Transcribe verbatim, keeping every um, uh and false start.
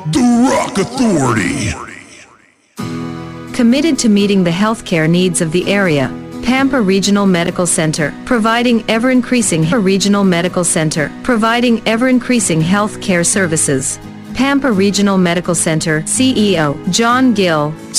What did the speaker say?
The Rock Authority. Committed to meeting the healthcare needs of the area, Pampa Regional Medical Center, providing ever-increasing Regional Medical Center, providing ever-increasing health care services. Pampa Regional Medical Center, C E O, John Gill.